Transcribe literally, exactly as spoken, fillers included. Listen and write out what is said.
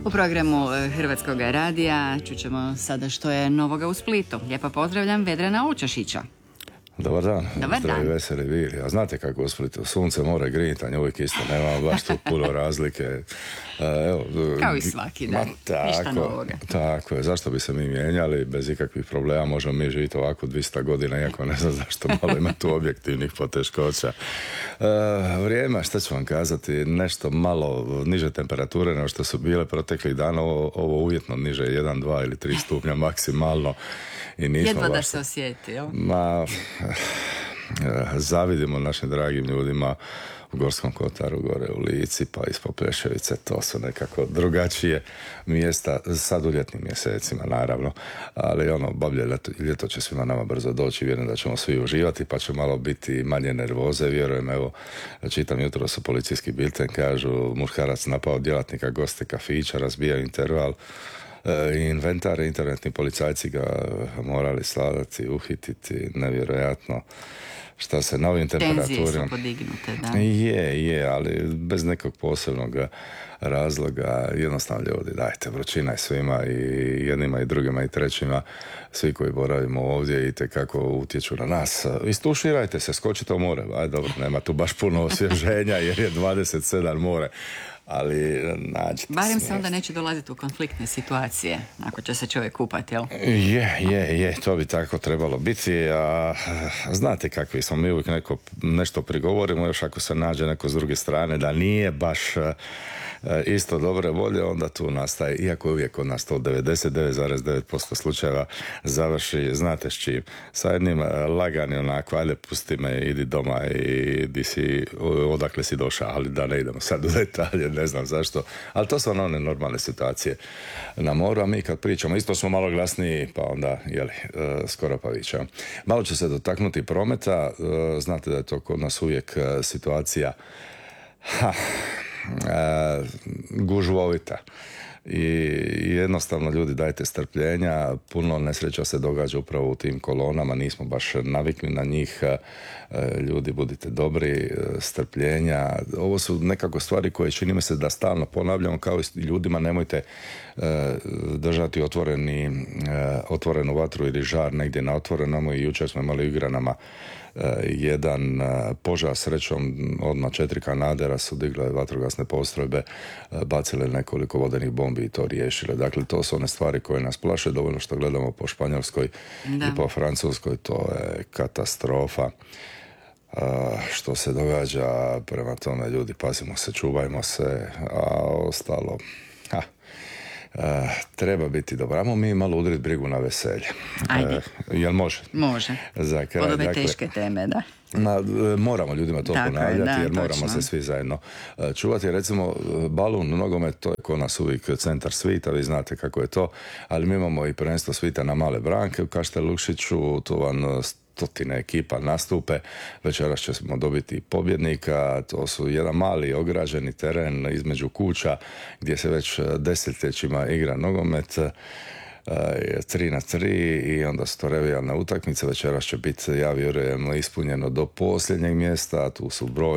U programu Hrvatskog radija čućemo sada što je novoga u Splitu. Lijepo pozdravljam Vedrana Učašića. Dobar dan, Dobar zdravi, dan. veseli bili. A znate kako u Splitu, sunce, more, grinjanje, uvijek isto, nema baš tu puno razlike. Evo, Kao i svaki dan, tako, ništa novoga. Tako je, zašto bi se mi mijenjali, bez ikakvih problema, možemo mi živjeti ovako dvjesto godina, iako ne znam zašto malo ima tu objektivnih poteškoća. E, vrijeme, šta ću vam kazati, nešto malo niže temperature nego što su bile proteklih dana, ovo, ovo uvjetno niže, jedan, dva ili tri stupnja maksimalno. I nismo Jedva baš... da se osjeti, jel? Ma, zavidimo našim dragim ljudima u Gorskom Kotaru, gore u Lici, pa ispod Pleševice, to su nekako drugačije mjesta, sad u ljetnim mjesecima, naravno, ali ono, bavlje ljeto, ljeto će svima nama brzo doći, vjerujem da ćemo svi uživati, pa će malo biti manje nervoze, vjerujem, evo, čitam jutro su policijski bilten, kažu, muškarac napao djelatnika goste kafića, razbija interval, inventare, internetni policajci ga morali sladati, uhititi, nevjerojatno šta se na ovim temperaturama... Tenzije su podignute, da. Je, je, ali bez nekog posebnog razloga, jednostavno ljudi, dajte, vrućina je svima i jednima i drugima i trećima, svi koji boravimo ovdje i tekako utječu na nas. Istuširajte se, skočite u more, aj dobro, nema tu baš puno osvježenja jer je dvadeset sedam more, ali nađite barem smijest. se onda neće dolaziti u konfliktne situacije ako će se čovjek kupati, jel? Je, je, je, to bi tako trebalo biti, a znate kakvi smo, mi uvijek neko, nešto prigovorimo, još ako se nađe neko s druge strane da nije baš isto dobre volje, onda tu nastaje, iako je uvijek kod nas to devedeset devet zarez devet posto slučajeva završi, znate s čim, sa jednim lagani onako, ajde pusti me, idi doma i di si, odakle si došao, ali da ne idemo sad u detalje, ne znam zašto, ali to su one normalne situacije na moru, a mi kad pričamo, isto smo malo glasniji, pa onda, jeli, skoro pa vićemo. Malo će se dotaknuti prometa, znate da je to kod nas uvijek situacija ha, Uh, gužvovita i jednostavno ljudi dajte strpljenja, puno nesreća se događa upravo u tim kolonama, nismo baš navikli na njih, uh, ljudi budite dobri, uh, strpljenja, ovo su nekako stvari koje čini mi se da stalno ponavljamo, kao i ljudima nemojte uh, držati otvoreni, uh, otvorenu vatru ili žar negdje na otvorenome i jučer smo imali u Igranama Uh, jedan uh, požar, srećom odmah četiri kanadera su digle vatrogasne postrojbe, uh, bacile nekoliko vodenih bombi i to riješile. Dakle, to su one stvari koje nas plaše, dovoljno što gledamo po Španjolskoj da. I po Francuskoj, to je katastrofa. Uh, što se događa, prema tome ljudi, pazimo se, čuvajmo se, a ostalo... Ha. Uh, treba biti dobro. Ajmo mi malo udriti brigu na veselje. Ajde. Uh, jel može? Može. Za kraj, od ove dakle, teške teme, da. Na, moramo ljudima to Tako ponavljati, je, da, jer moramo točno. se svi zajedno čuvati. Recimo, balun, nogomet, to je kod nas uvijek centar svita, vi znate kako je to, ali mi imamo i prvenstvo svita na Male Branke u Kaštel Lukšiću, tu vam stotine ekipa nastupe, večeras ćemo dobiti pobjednika, to su jedan mali ograđeni teren između kuća gdje se već desetljećima igra nogomet, tri na tri i onda su to revijalne utakmice, večeras će biti, ja vjerujem, ispunjeno do posljednjeg mjesta, tu su broj